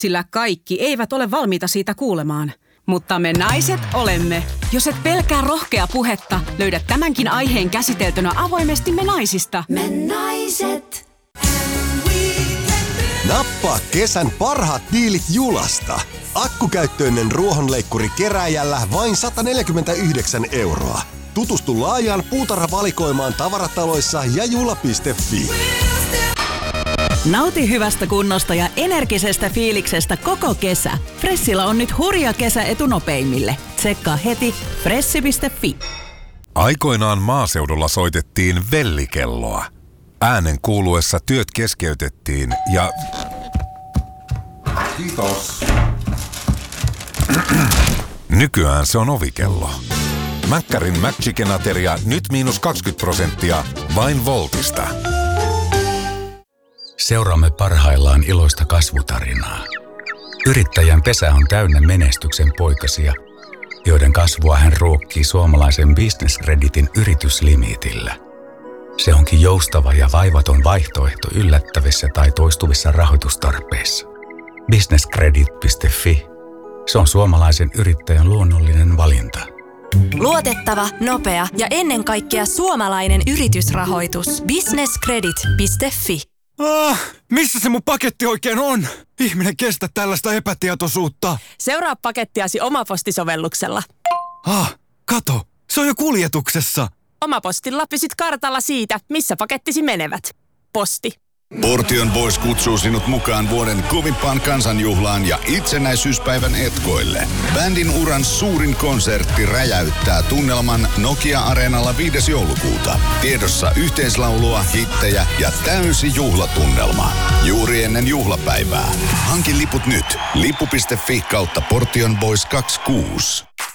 sillä kaikki eivät ole valmiita siitä kuulemaan. Mutta me naiset olemme. Jos et pelkää rohkea puhetta, löydät tämänkin aiheen käsiteltynä avoimesti Me naisista. Me naiset. Nappaa kesän parhaat diilit Julasta. Akkukäyttöinen ruohonleikkuri kerääjällä vain 149 €. Tutustu laajaan puutarhavalikoimaan tavarataloissa ja jula.fi. Nauti hyvästä kunnosta ja energisestä fiiliksestä koko kesä. Fressillä on nyt hurja kesäetu nopeimmille. Tsekkaa heti fressi.fi. Aikoinaan maaseudulla soitettiin vellikelloa. Äänen kuuluessa työt keskeytettiin ja... Kiitos. Nykyään se on ovikello. Mäkkärin McChicken-ateria nyt -20% vain Voltista. Seuraamme parhaillaan iloista kasvutarinaa. Yrittäjän pesä on täynnä menestyksen poikasia, joiden kasvua hän ruokkii suomalaisen Business Creditin yrityslimiitillä. Se onkin joustava ja vaivaton vaihtoehto yllättävissä tai toistuvissa rahoitustarpeissa. businesscredit.fi. Se on suomalaisen yrittäjän luonnollinen valinta. Luotettava, nopea ja ennen kaikkea suomalainen yritysrahoitus. businesscredit.fi. Missä se mun paketti oikein on? Ihminen kestä tällaista epätietoisuutta. Seuraa pakettiasi Omaposti-sovelluksella. Kato, se on jo kuljetuksessa. Omapostilla pysyt kartalla siitä, missä pakettisi menevät. Posti. Portion Boys kutsuu sinut mukaan vuoden kovimpaan kansanjuhlaan ja itsenäisyyspäivän etkoille. Bändin uran suurin konsertti räjäyttää tunnelman Nokia-areenalla 5. joulukuuta. Tiedossa yhteislaulua, hittejä ja täysi juhlatunnelma. Juuri ennen juhlapäivää. Hanki liput nyt. Lippu.fi/Portion Boys 26.